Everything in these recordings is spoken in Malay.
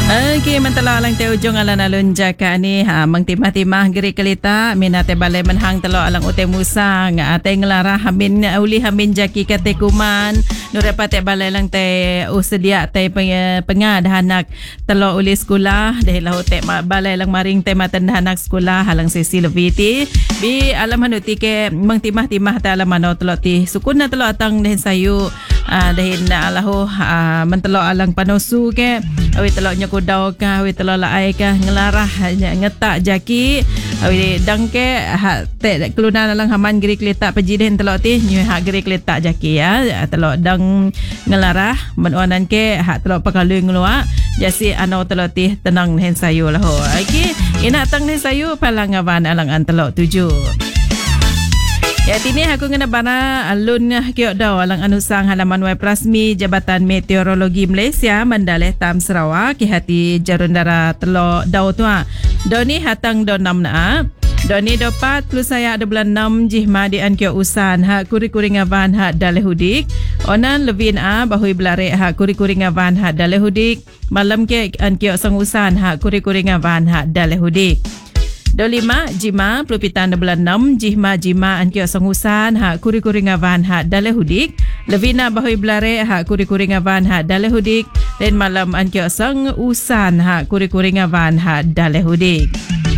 Okey, mentala alang te ujung alun-alun jaka ni mang timah-timah geri kelita minate balai menhang telo alang ute musang ate ngelarah hamin uli hamin jaki kate kuman nure pate balai lang te usedia te pengad hanak telo uli sekolah deh lahu te balai lang maring te matan hanak sekolah halang sesi leviti bi alam hanuti ke mang timah-timah ta alam mano telo ti sukun na telo atang deh sayu dahin alahu mentelo alang panosu ke awi telo nyoko daw ka awi telo laai ka ngelarah ngetak jaki awi dangke te kelunan alang haman geri kelita pejiden telo ti nyu hak geri kelita jaki ya telo dang ngelarah menuanan ke hak telo pakalu ngelua jasi ano telo ti tenang hen sayu lah ho okey ina tang hen sayu palangawan alang an telo 7. Ya tini aku ngena bana alun kiok daw alang anusang halaman web rasmi Jabatan Meteorologi Malaysia mendaleh tam Sarawak ki hati jarundara telo daw tua. Doni hatang do 6 na. Doni do 4 plus saya ada bulan 6 jihma di an kiok usan hak kuri-kuri ngavan hak daleh hudik. Onan levin bahui belare hak kuri-kuri ngavan hak daleh hudik. Malam ke an kiok sang usan hak kuri-kuri ngavan hak daleh hudik. Do 5 jima pelupitan bulan 6 jima an kiok sangusan hak kuri-kuri ngavan hak daleh hudik levina bahui belare hak kuri-kuri ngavan hak daleh hudik dan malam an kiok sang usan hak kuri-kuri ngavan hak daleh hudik.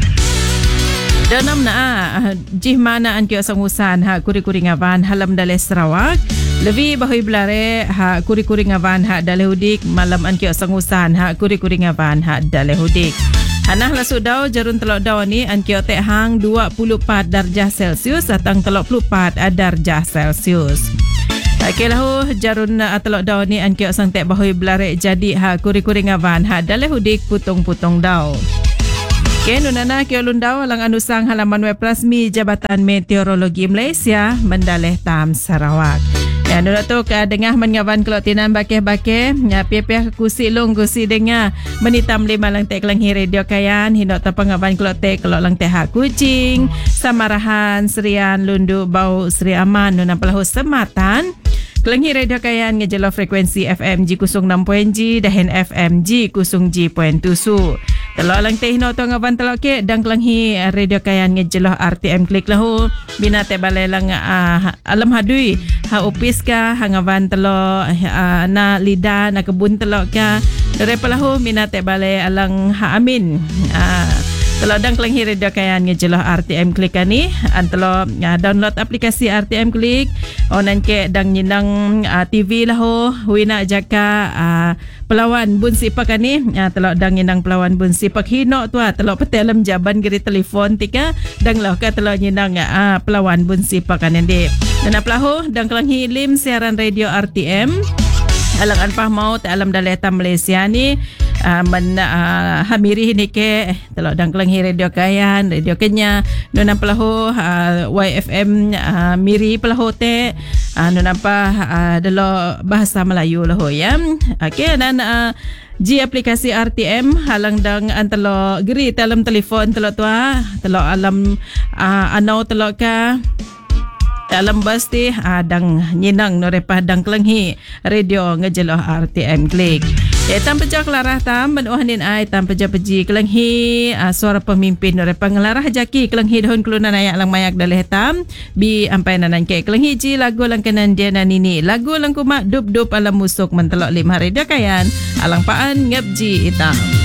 Do 6 na jima na an kiok sangusan hak kuri-kuri ngavan halam daleh Sarawak levi bahui belare hak kuri-kuri ngavan hak daleh hudik malam an kiok sangusan hak kuri-kuri ngavan hak daleh hudik. Hanah lasuk daw jarun telok daw ni an kiok tek hang 24 darjah Celsius atang telok 24 darjah Celsius. Okey lahu jarun telok daw ni an kiok sang tek bahui belare jadi ha kuri-kuri ngavan ha daleh hudik putung-putung daw. Okey nunana kiok lundau alang anusang halaman web rasmi Jabatan Meteorologi Malaysia mendaleh tam Sarawak. Ya nuna tu dengah mengawan kelok tinan bakeh-bakeh ya piah-piah kusi long kusi dengar menitam lima lang tek langhi radio kayan hinok tapangawan kelok tek kelok lang teh kucing samarahan serian lundu bau Sri Aman nuna pelahu sematan Kelenghi radio kayan ngejelo frekuensi FM G06.G dahin FM G0G.7. Telo lang teh no to ngawan telo ke dang kelenghi radio kayan ngejelo RTM klik lahu binate balai lang alam hadui ha upis ka hangawan telo na lidah na kebun telo ka dere pelahu binate balai alang ha amin telo dang kelenghi radio kayan ngejelo RTM klik ani antelo download aplikasi RTM klik onan ke dang nyinang TV lahu wina jaka pelawan bun sipak ani telo dang nyinang pelawan bun sipak hino tua telo petelem jaban geri telefon tika dang lah ka telo nyinang pelawan bun sipak ani de dan pelahu dang kelenghi lim siaran radio RTM alang anpah mau alam daleta Malaysia ni hamiri ni ke telo dang kelenghi radio kayan radio Kenya nona pelahu YFM miri pelahu te nona pa delo bahasa Melayu lahu ya okey dan G aplikasi RTM halang dang antelo geri dalam telefon telo tua telo alam anau telo ka dalam pasti dang nyinang norepah dang kelenghi radio ngejelo RTM klik. Tanpa jauh kelarah tam benuahanin ai tanpa jauh peji kelenghi suara pemimpin norepah ngelarah jaki kelenghi dahun kelunan ayak lang mayak daleh tam bi ampai nanan ke kelenghi ji lagu lang kenan dia nanini lagu lang kumak dup-dup alam musuk mentelok 5 radio kayan alang paan ngap ji itam.